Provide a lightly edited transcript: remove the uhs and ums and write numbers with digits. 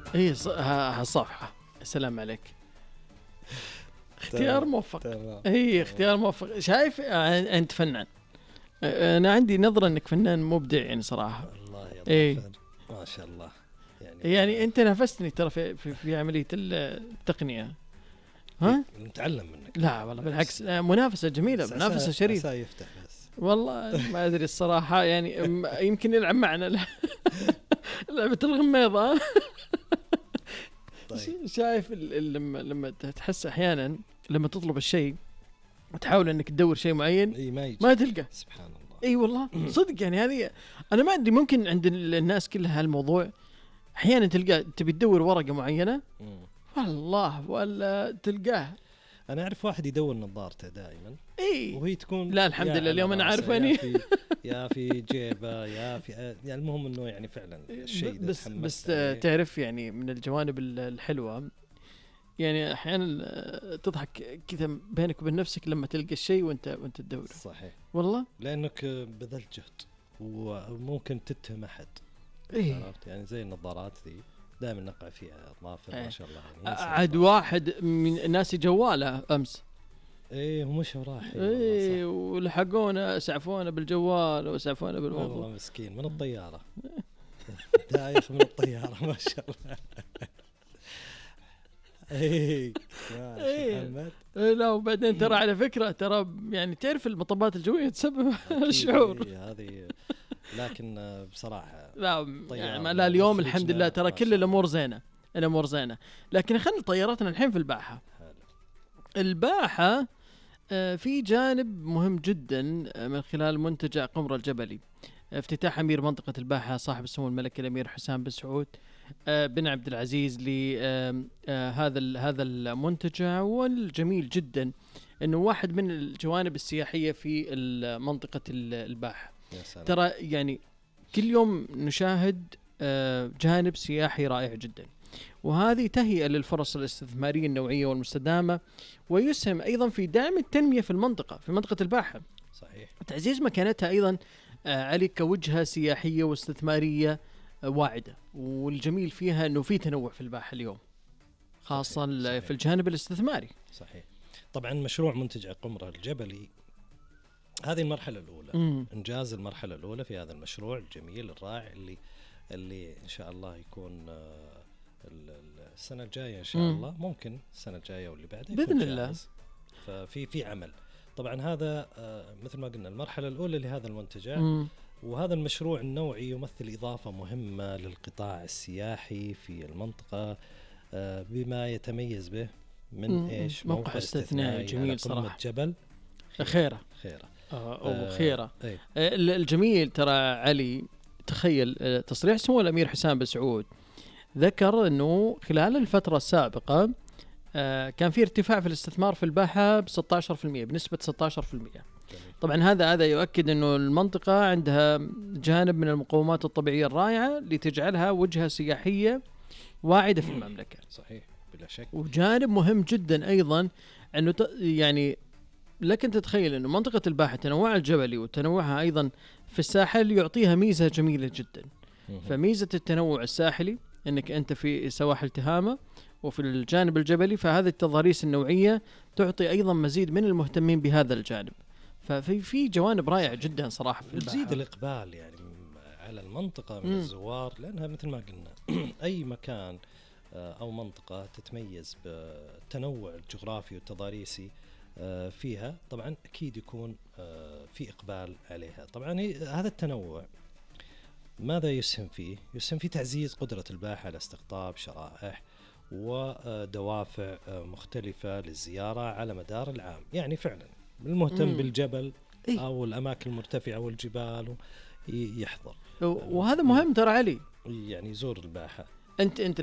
اي هالصفحة. السلام عليك. اختيار موفق. اي اختيار موفق. شايف انت فنان. انا عندي نظرة انك فنان مبدع يعني صراحة. الله يلا إيه. ما شاء الله. يعني انت نافستني ترى في عملية التقنية. ها نتعلم منك. لا والله بالعكس، منافسة جميلة، منافسة شريفة. يفتح بس والله ما ادري الصراحة يعني يمكن يلعب معنا لعبة الغميضة. طيب. شايف لما تحس احيانا لما تطلب الشيء وتحاول انك تدور شيء معين اي ما تلقى. سبحان الله. اي والله صدق يعني هذه انا ما ادري، ممكن عند الناس كلها هالموضوع. احيانا تلقى تبي تدور ورقة معينة والله ولا تلقاه. انا اعرف واحد يدور نظارته دائما وهي تكون لا الحمد لله اليوم انا عارف اني يا في جيبه يا في يعني المهم انه يعني فعلا الشيء بس تعرف يعني من الجوانب الحلوة يعني احيانا تضحك كذا بينك وبين نفسك لما تلقى الشيء وانت تدور. صحيح والله لانك بذلت جهد وممكن تتهم احد. عرفت يعني زي النظارات ذي دائما نقع فيها اظافر ما شاء الله يعني. عاد واحد من الناس جواله امس ومش راح ولحقونا سعفونا بالجوال وسعفونا بالموضوع. والله مسكين من الطيارة. دايخ من الطيارة ما شاء الله. محمد. لا وبعدين ترى على فكرة ترى يعني تعرف المطبات الجوية تسبب الشعور هذه، لكن بصراحة لا يعني لا اليوم الحمد لله ترى كل الأمور زينة، الأمور زينة. لكن خلي طياراتنا الحين في الباحة. الباحة في جانب مهم جدا من خلال منتجع قمر الجبلي. افتتاح أمير منطقة الباحة صاحب السمو الملكي الأمير حسام بن سعود بن عبد العزيز لهذا المنتجع. والجميل جدا أنه واحد من الجوانب السياحية في منطقة الباحة. ترى يعني كل يوم نشاهد جانب سياحي رائع جدا، وهذه تهيئة للفرص الاستثمارية النوعية والمستدامة، ويسهم أيضا في دعم التنمية في منطقة الباحة. صحيح. تعزيز مكانتها أيضا علي كوجهة سياحية واستثمارية واعدة. والجميل فيها أنه في تنوع في الباحة اليوم خاصة صحيح. في الجانب الاستثماري. صحيح. طبعا مشروع منتجع قمر الجبلي هذه المرحلة الأولى. إنجاز المرحلة الأولى في هذا المشروع الجميل الرائع اللي إن شاء الله يكون السنة الجاية إن شاء الله، ممكن السنة الجاية واللي بعدها بإذن الله. ففي عمل. طبعا هذا مثل ما قلنا المرحلة الأولى لهذا المنتجع. وهذا المشروع النوعي يمثل إضافة مهمة للقطاع السياحي في المنطقة بما يتميز به من إيش موقع استثنائي جميل صراحة. جبل خيرة أو خيرة. الجميل ترى علي تخيل تصريح سمو الأمير حسام بن سعود ذكر أنه خلال الفترة السابقة كان في ارتفاع في الاستثمار في الباحة بنسبة 16%. طبعا هذا يؤكد أنه المنطقة عندها جانب من المقومات الطبيعية الرائعة لتجعلها وجهة سياحية واعدة في المملكة. صحيح بلا شك. وجانب مهم جدا أيضا أنه يعني لكن تتخيل أنه منطقة الباحة تنوعها الجبلي وتنوعها أيضا في الساحل يعطيها ميزة جميلة جدا. فميزة التنوع الساحلي أنك أنت في سواحل تهامة وفي الجانب الجبلي، فهذه التضاريس النوعية تعطي أيضا مزيد من المهتمين بهذا الجانب. ففي جوانب رائعة جدا صراحة في الباحة. تزيد الإقبال يعني على المنطقة من الزوار، لأنها مثل ما قلنا أي مكان أو منطقة تتميز بالتنوع الجغرافي والتضاريسي فيها طبعا أكيد يكون في إقبال عليها. طبعا هذا التنوع ماذا يسهم فيه؟ يسهم في تعزيز قدرة الباحة على استقطاب شرائح ودوافع مختلفة للزيارة على مدار العام. يعني فعلا المهتم بالجبل أو الأماكن المرتفعة والجبال يحضر. وهذا مهم ترى علي، يعني يزور الباحة. أنت